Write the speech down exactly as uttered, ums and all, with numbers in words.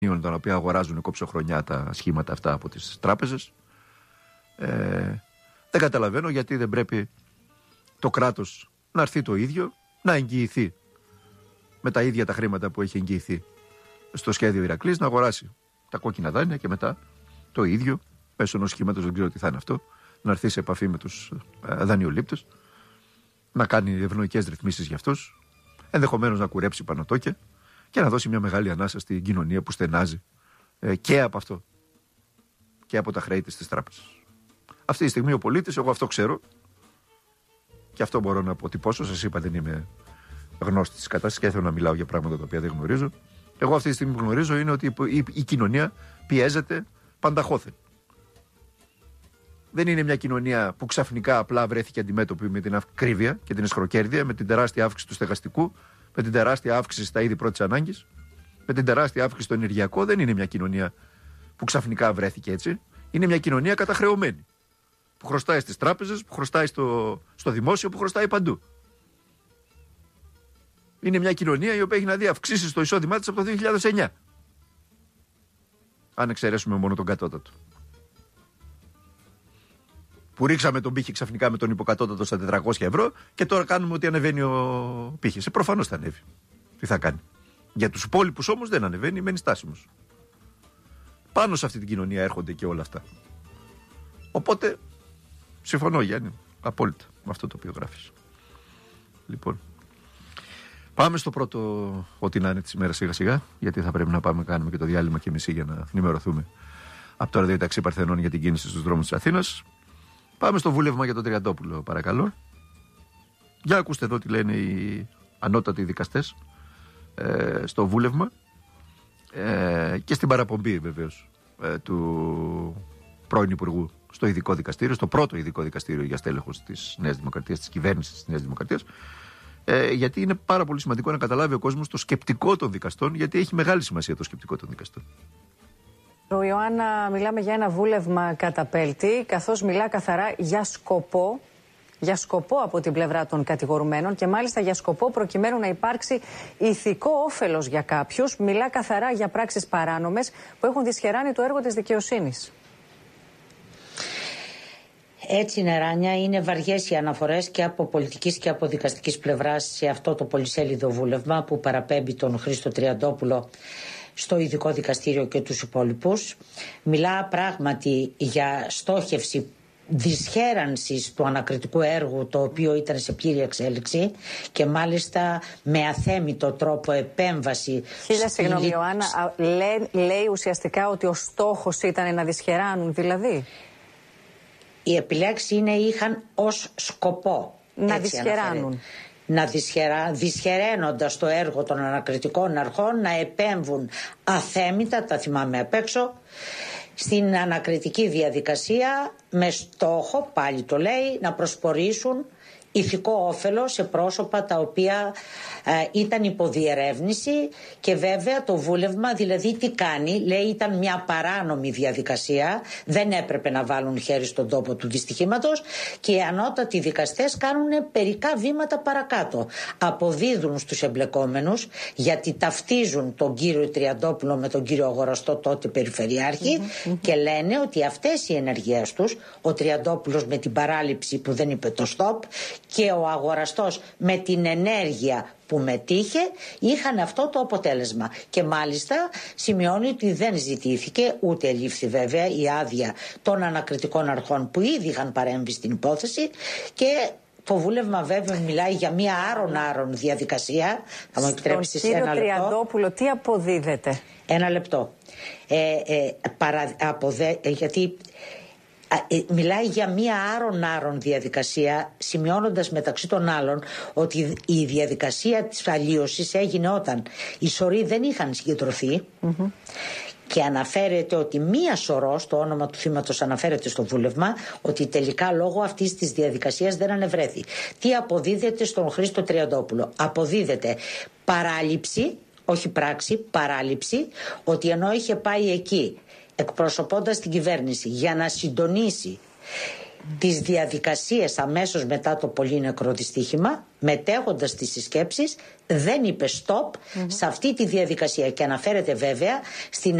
τα οποία αγοράζουν κόψοχρονιά τα σχήματα αυτά από τις τράπεζες. Ε, δεν καταλαβαίνω γιατί δεν πρέπει το κράτος να έρθει το ίδιο, να εγγυηθεί με τα ίδια τα χρήματα που έχει εγγυηθεί στο σχέδιο Ηρακλής, να αγοράσει τα κόκκινα δάνεια και μετά το ίδιο μέσω ενός σχήματος, δεν ξέρω τι θα είναι αυτό, να έρθει σε επαφή με τους δανειολήπτες, να κάνει ευνοϊκές ρυθμίσεις για αυτούς, ενδεχομένως να κουρέψει πανωτόκια και να δώσει μια μεγάλη ανάσα στην κοινωνία που στενάζει ε, και από αυτό και από τα χρέη της τράπεζας. Αυτή τη στιγμή ο πολίτης, εγώ αυτό ξέρω και αυτό μπορώ να αποτυπώσω. Σας είπα, δεν είμαι γνώστης της κατάστασης και θέλω να μιλάω για πράγματα τα οποία δεν γνωρίζω. Εγώ αυτή τη στιγμή που γνωρίζω είναι ότι η, η, η κοινωνία πιέζεται πανταχώθεν. Δεν είναι μια κοινωνία που ξαφνικά απλά βρέθηκε αντιμέτωπη με την ακρίβεια και την εσχροκέρδεια, με την τεράστια αύξηση του στεγαστικού, με την τεράστια αύξηση στα είδη πρώτης ανάγκης, με την τεράστια αύξηση στο ενεργειακό. Δεν είναι μια κοινωνία που ξαφνικά βρέθηκε έτσι. Είναι μια κοινωνία καταχρεωμένη. Που χρωστάει στις τράπεζες, που χρωστάει στο, στο δημόσιο, που χρωστάει παντού. Είναι μια κοινωνία η οποία έχει να δει αυξήσεις στο εισόδημά της από το δύο χιλιάδες εννιά. Αν εξαιρέσουμε μόνο τον κατώτατο. Που ρίξαμε τον πύχη ξαφνικά με τον υποκατώτατο στα τετρακόσια ευρώ και τώρα κάνουμε ότι ανεβαίνει ο πύχης. Ε, προφανώς θα ανέβει. Τι θα κάνει. Για τους υπόλοιπους όμως δεν ανεβαίνει, μένει στάσιμος. Πάνω σε αυτή την κοινωνία έρχονται και όλα αυτά. Οπότε, συμφωνώ Γιάννη, απόλυτα με αυτό το οποίο γράφεις. Λοιπόν, πάμε στο πρώτο ό,τι να είναι της ημέρας σιγά σιγά, γιατί θα πρέπει να πάμε κάνουμε και το διάλειμμα και μισή για να ενημερωθούμε από το ραδιοταξί Παρθενών για την κίνηση στους δρόμους της Αθήνας. Πάμε στο βούλευμα για τον Τριαντόπουλο, παρακαλώ. Για ακούστε εδώ τι λένε οι ανώτατοι δικαστές ε, στο βούλευμα ε, και στην παραπομπή βεβαίως ε, του πρώην Υπουργού στο ειδικό δικαστήριο, στο πρώτο ειδικό δικαστήριο για στέλεχος της Νέας Δημοκρατίας, της κυβέρνησης της Νέας Δημοκρατίας. Ε, γιατί είναι πάρα πολύ σημαντικό να καταλάβει ο κόσμος το σκεπτικό των δικαστών, γιατί έχει μεγάλη σημασία το σκεπτικό των δικαστών. Ο Ιωάννα, μιλάμε για ένα βούλευμα καταπέλτη, καθώς μιλά καθαρά για σκοπό, για σκοπό από την πλευρά των κατηγορουμένων και μάλιστα για σκοπό προκειμένου να υπάρξει ηθικό όφελος για κάποιους. Μιλά καθαρά για πράξεις παράνομες που έχουν δυσχεράνει το έργο της δικαιοσύνης. Έτσι είναι, Ράνια, είναι βαριές οι αναφορές και από πολιτικής και από δικαστικής πλευράς σε αυτό το πολυσέλιδο βούλευμα που παραπέμπει τον Χρήστο Τριαντόπουλο στο ειδικό δικαστήριο και τους υπόλοιπους. Μιλά πράγματι για στόχευση δυσχέρανσης του ανακριτικού έργου, το οποίο ήταν σε πλήρη εξέλιξη και μάλιστα με αθέμητο τρόπο επέμβαση. Χίλια συγγνώμη Ιωάννα, λέει, λέει ουσιαστικά ότι ο στόχος ήταν να δυσχεράνουν δηλαδή. Η επιλέξη είναι είχαν ως σκοπό να δυσχεράνουν. Αναφέρει. Να δυσχερά, δυσχεραίνοντας το έργο των ανακριτικών αρχών, να επέμβουν αθέμητα, τα θυμάμαι απ' έξω, στην ανακριτική διαδικασία με στόχο, πάλι το λέει, να προσπορήσουν ηθικό όφελο σε πρόσωπα τα οποία ε, ήταν υποδιερεύνηση και βέβαια το βούλευμα δηλαδή τι κάνει, λέει ήταν μια παράνομη διαδικασία, δεν έπρεπε να βάλουν χέρι στον τόπο του δυστυχήματος και οι ανώτατοι δικαστές κάνουν περικά βήματα παρακάτω. Αποδίδουν στους εμπλεκόμενους γιατί ταυτίζουν τον κύριο Τριαντόπουλο με τον κύριο Αγοραστό τότε περιφερειάρχη mm-hmm. και λένε ότι αυτές οι ενεργείες τους, ο Τριαντόπουλος με την παράληψη που δεν είπε το stop και ο Αγοραστός με την ενέργεια που μετήχε είχαν αυτό το αποτέλεσμα και μάλιστα σημειώνει ότι δεν ζητήθηκε ούτε ελήφθη βέβαια η άδεια των ανακριτικών αρχών που ήδη είχαν παρέμβει στην υπόθεση και το βούλευμα βέβαια μιλάει για μια άρον-άρον διαδικασία. Θα μου επιτρέψεις ένα λεπτό. Κύριο Τριαντόπουλο, τι αποδίδεται? Ένα λεπτό. Ε, ε, παρα, αποδε, ε, γιατί... Μιλάει για μία άρον-άρον διαδικασία, σημειώνοντας μεταξύ των άλλων ότι η διαδικασία της αλλίωσης έγινε όταν οι σωροί δεν είχαν συγκεντρωθεί mm-hmm. και αναφέρεται ότι μία σωρός, το όνομα του θύματος αναφέρεται στο βούλευμα, ότι τελικά λόγω αυτής της διαδικασίας δεν ανεβρέθη. Τι αποδίδεται στον Χρήστο Τριαντόπουλο? Αποδίδεται παράληψη, όχι πράξη, παράληψη, ότι ενώ είχε πάει εκεί εκπροσωπώντας την κυβέρνηση για να συντονίσει τις διαδικασίες αμέσως μετά το πολύνεκρο δυστύχημα, μετέχοντας στις συσκέψεις, δεν είπε stop mm-hmm. σε αυτή τη διαδικασία και αναφέρεται βέβαια στην